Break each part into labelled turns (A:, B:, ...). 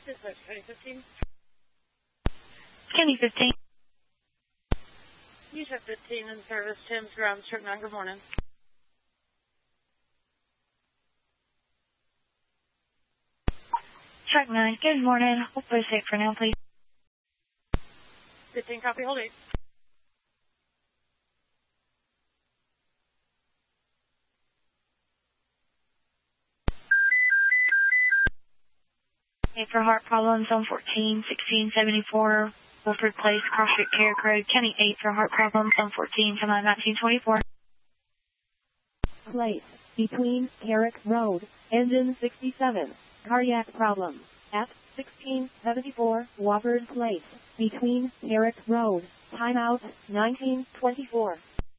A: Dispatch, Kenny 15.
B: Kenny 15.
A: UTEP 15 in service, Tim's ground, truck 9, good morning.
B: Truck 9, good morning. We'll play safe for now, please.
A: 15, copy, hold 8.
B: For heart problems on 14, 1674, Wilford Place, Cross Street, Carrick Road, Kenny 8 for heart problems on 14, come on 1924.
C: Place, between Carrick Road, engine 67, cardiac problem, at 1674, Wofford Place, between Carrick Road, timeout, 1924.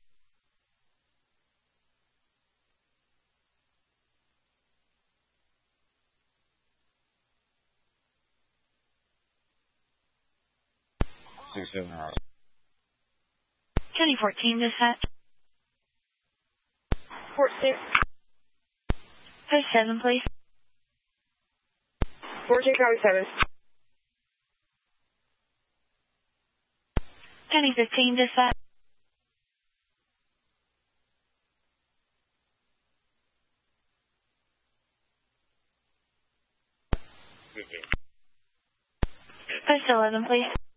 B: Kenny 14, dispatch.
A: Port 6.
B: Post 7, please.
A: Port 2, copy 7.
B: Kenny 15, dispatch. Post 11, please.